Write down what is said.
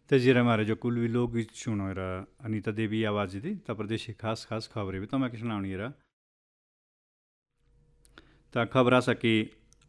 तेजीरा मारे जो कुल भी लोग सुनो रा अनीता देवी आवाज दी ता प्रदेश की खास खास खबरें भी तो मैं किस नाउनी रा ता खबर आ सकी